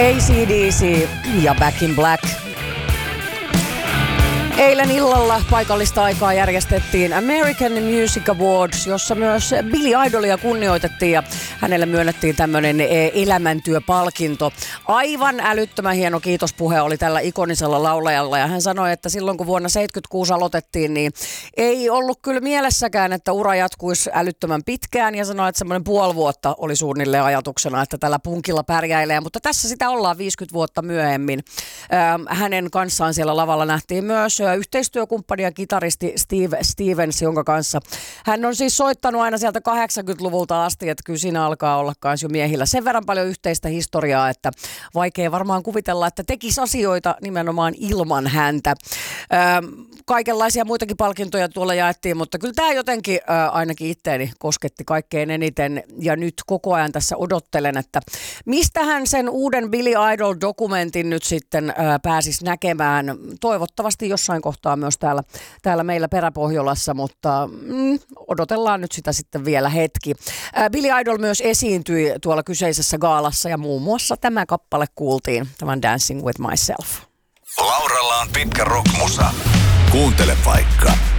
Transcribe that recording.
AC/DC ja Back in Black. Eilen illalla paikallista aikaa järjestettiin American Music Awards, jossa myös Billy Idolia kunnioitettiin ja hänelle myönnettiin tämmöinen elämäntyöpalkinto. Aivan älyttömän hieno kiitospuhe oli tällä ikonisella laulajalla ja hän sanoi, että silloin kun vuonna 1976 aloitettiin, niin ei ollut kyllä mielessäkään, että ura jatkuisi älyttömän pitkään ja sanoi, että semmoinen puoli vuotta oli suunnilleen ajatuksena, että tällä punkilla pärjäilee, mutta tässä sitä ollaan 50 vuotta myöhemmin. Hänen kanssaan siellä lavalla nähtiin myös yhteistyökumppani ja kitaristi Steve Stevens, jonka kanssa hän on siis soittanut aina sieltä 80-luvulta asti, että kyllä siinä alkaa olla myös jo miehillä sen verran paljon yhteistä historiaa, että vaikea varmaan kuvitella, että tekisi asioita nimenomaan ilman häntä. Kaikenlaisia muitakin palkintoja tuolla jaettiin, mutta kyllä tämä jotenkin ainakin itteeni kosketti kaikkein eniten ja nyt koko ajan tässä odottelen, että mistähän sen uuden Billy Idol-dokumentin nyt sitten pääsisi näkemään. Toivottavasti jossain kohtaa myös täällä meillä Peräpohjolassa, mutta odotellaan nyt sitä sitten vielä hetki. Billy Idol myös esiintyi tuolla kyseisessä gaalassa ja muun muassa tämä kappale kuultiin, tämän Dancing with Myself. Lauralla on pitkä rockmusa. Kuuntele vaikka